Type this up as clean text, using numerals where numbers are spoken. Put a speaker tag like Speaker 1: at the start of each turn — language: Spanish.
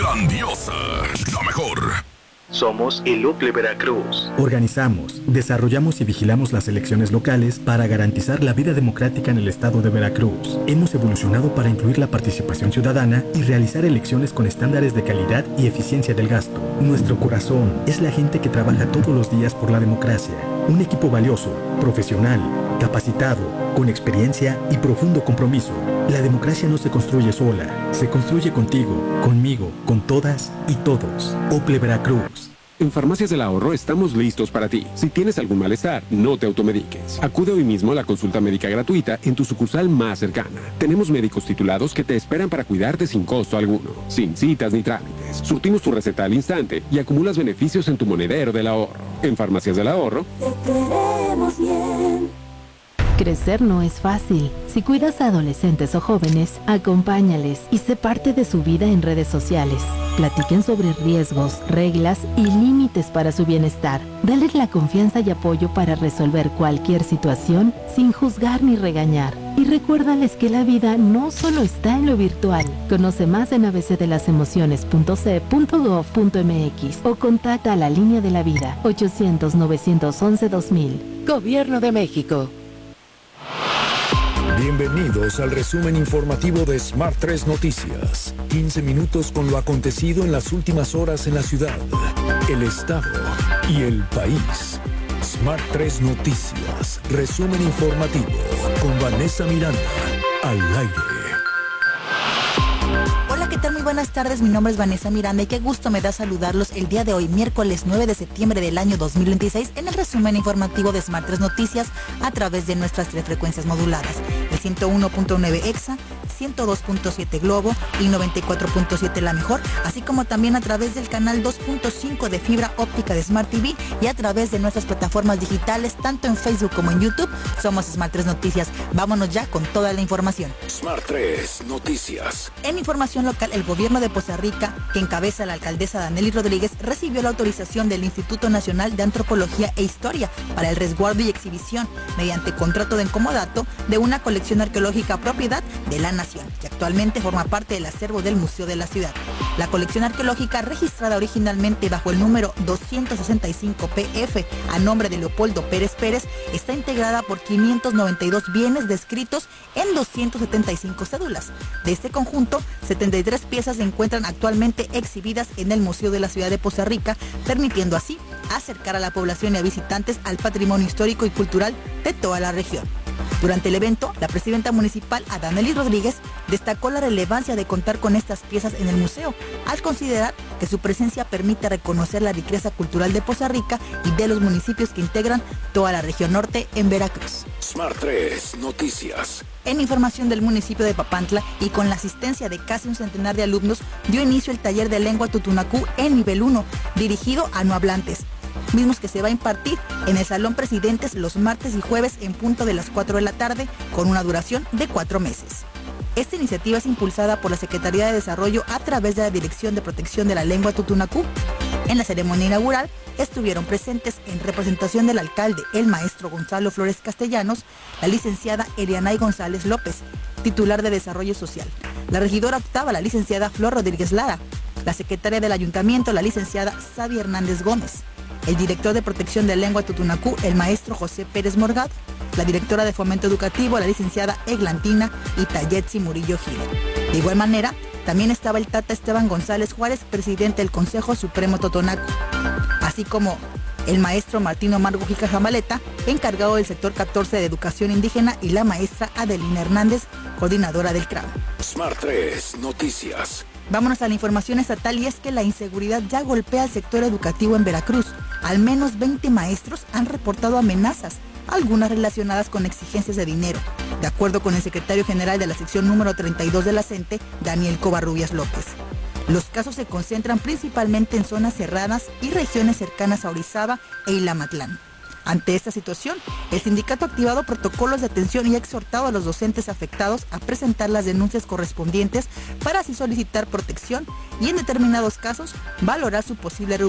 Speaker 1: grandiosa, la mejor.
Speaker 2: Somos el UCLE Veracruz.
Speaker 3: Organizamos, desarrollamos y vigilamos las elecciones locales para garantizar la vida democrática en el estado de Veracruz. Hemos evolucionado para incluir la participación ciudadana y realizar elecciones con estándares de calidad y eficiencia del gasto. Nuestro corazón es la gente que trabaja todos los días por la democracia. Un equipo valioso, profesional, capacitado, con experiencia y profundo compromiso. La democracia no se construye sola, se construye contigo, conmigo, con todas y todos. UCLE Veracruz.
Speaker 4: En Farmacias del Ahorro estamos listos para ti. Si tienes algún malestar, no te automediques. Acude hoy mismo a la consulta médica gratuita en tu sucursal más cercana. Tenemos médicos titulados que te esperan para cuidarte sin costo alguno, sin citas ni trámites. Surtimos tu receta al instante y acumulas beneficios en tu monedero del ahorro. En Farmacias del Ahorro,
Speaker 5: te queremos bien.
Speaker 6: Crecer no es fácil. Si cuidas a adolescentes o jóvenes, acompáñales y sé parte de su vida en redes sociales. Platiquen sobre riesgos, reglas y límites para su bienestar. Dale la confianza y apoyo para resolver cualquier situación sin juzgar ni regañar. Y recuérdales que la vida no solo está en lo virtual. Conoce más en abcdelasemociones.ce.gov.mx o contacta a la Línea de la Vida 800-911-2000. Gobierno de México.
Speaker 7: Bienvenidos al resumen informativo de Smart 3 Noticias. 15 minutos con lo acontecido en las últimas horas en la ciudad, el estado y el país. Smart 3 Noticias, resumen informativo con Vanessa Miranda, al aire.
Speaker 8: Hola, ¿qué tal? Muy buenas tardes, mi nombre es Vanessa Miranda y qué gusto me da saludarlos el día de hoy, miércoles 9 de septiembre del año 2026, en el resumen informativo de Smart 3 Noticias a través de nuestras 3 frecuencias moduladas, el 101.9 EXA, 102.7 Globo y 94.7 La Mejor, así como también a través del canal 2.5 de fibra óptica de Smart TV y a través de nuestras plataformas digitales, tanto en Facebook como en YouTube. Somos Smart 3 Noticias. Vámonos ya con toda la información.
Speaker 7: Smart 3 Noticias.
Speaker 8: En información local, el gobierno de Poza Rica, que encabeza la alcaldesa Danely Rodríguez, recibió la autorización del Instituto Nacional de Antropología e Historia para el resguardo y exhibición, mediante contrato de incomodato, de una colección arqueológica propiedad de la nación, que actualmente forma parte del acervo del Museo de la Ciudad. La colección arqueológica, registrada originalmente bajo el número 265 PF a nombre de Leopoldo Pérez Pérez, está integrada por 592 bienes descritos en 275 cédulas. De este conjunto, 73 piezas se encuentran actualmente exhibidas en el Museo de la Ciudad de Poza Rica, permitiendo así acercar a la población y a visitantes al patrimonio histórico y cultural de toda la región. Durante el evento, la presidenta municipal, Danely Rodríguez, destacó la relevancia de contar con estas piezas en el museo, al considerar que su presencia permite reconocer la riqueza cultural de Poza Rica y de los municipios que integran toda la región norte en Veracruz.
Speaker 7: Smart 3 Noticias.
Speaker 8: En información del municipio de Papantla y con la asistencia de casi un centenar de alumnos, dio inicio el taller de lengua tutunacú en nivel 1, dirigido a no hablantes, mismos que se va a impartir en el Salón Presidentes los martes y jueves en punto de las 4 de la tarde, con una duración de 4 meses. Esta iniciativa es impulsada por la Secretaría de Desarrollo a través de la Dirección de Protección de la Lengua Tutunacú. En la ceremonia inaugural estuvieron presentes, en representación del alcalde, el maestro Gonzalo Flores Castellanos, la licenciada Elianay González López, titular de Desarrollo Social, la regidora octava, la licenciada Flor Rodríguez Lara, la secretaria del ayuntamiento, la licenciada Sabi Hernández Gómez, el director de Protección de Lengua Tutunacú, el maestro José Pérez Morgado, la directora de Fomento Educativo, la licenciada Eglantina Itayetsi Murillo Gil. De igual manera, también estaba el Tata Esteban González Juárez, presidente del Consejo Supremo Totonaco, así como el maestro Martín Omar Gujica Jamaleta, encargado del sector 14 de Educación Indígena, y la maestra Adelina Hernández, coordinadora del CRAM.
Speaker 7: Smart 3 Noticias.
Speaker 8: Vámonos a la información estatal, y es que la inseguridad ya golpea al sector educativo en Veracruz. Al menos 20 maestros han reportado amenazas, algunas relacionadas con exigencias de dinero, de acuerdo con el secretario general de la sección número 32 de la CENTE, Daniel Covarrubias López. Los casos se concentran principalmente en zonas cerradas y regiones cercanas a Orizaba e Ilamatlán. Ante esta situación, el sindicato ha activado protocolos de atención y ha exhortado a los docentes afectados a presentar las denuncias correspondientes para así solicitar protección y, en determinados casos, valorar su posible